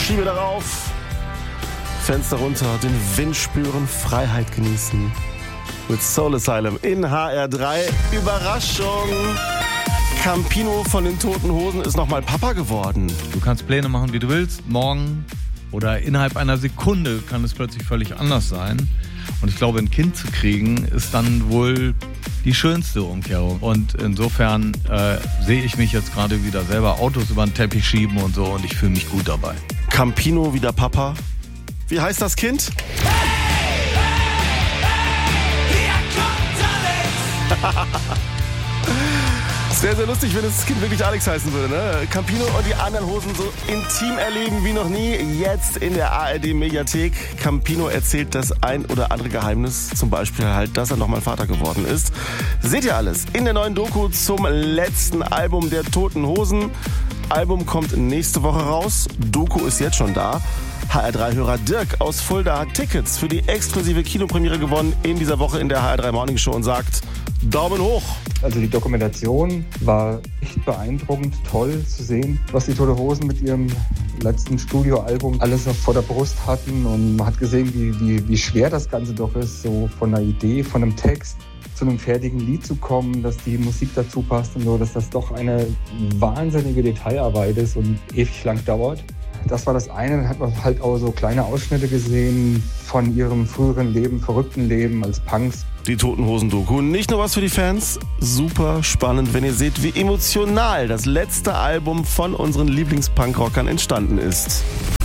Schiebe darauf. Fenster runter, den Wind spüren, Freiheit genießen. Mit Soul Asylum in HR3. Überraschung! Campino von den Toten Hosen ist nochmal Papa geworden. Du kannst Pläne machen, wie du willst. Morgen oder innerhalb einer Sekunde kann es plötzlich völlig anders sein. Und ich glaube, ein Kind zu kriegen, ist dann wohl die schönste Umkehrung. Und insofern sehe ich mich jetzt gerade wieder selber Autos über den Teppich schieben und so. Und ich fühle mich gut dabei. Campino wieder Papa. Wie heißt das Kind? Sehr, sehr lustig, wenn das Kind wirklich Alex heißen würde, ne? Campino und die anderen Hosen so intim erleben wie noch nie. Jetzt in der ARD-Mediathek. Campino erzählt das ein oder andere Geheimnis. Zum Beispiel halt, dass er nochmal Vater geworden ist. Seht ihr alles in der neuen Doku zum letzten Album der Toten Hosen. Album kommt nächste Woche raus. Doku ist jetzt schon da. HR3-Hörer Dirk aus Fulda hat Tickets für die exklusive Kinopremiere gewonnen in dieser Woche in der HR3 Morning Show und sagt: Daumen hoch. Also die Dokumentation war echt beeindruckend, toll zu sehen, was die Toten Hosen mit ihrem letzten Studioalbum alles noch vor der Brust hatten. Und man hat gesehen, wie schwer das Ganze doch ist, so von einer Idee, von einem Text zu einem fertigen Lied zu kommen, dass die Musik dazu passt und so, dass das doch eine wahnsinnige Detailarbeit ist und ewig lang dauert. Das war das eine. Dann hat man halt auch so kleine Ausschnitte gesehen von ihrem früheren Leben, verrückten Leben als Punks. Die Toten Hosen-Doku. Nicht nur was für die Fans, super spannend, wenn ihr seht, wie emotional das letzte Album von unseren Lieblings-Punkrockern entstanden ist.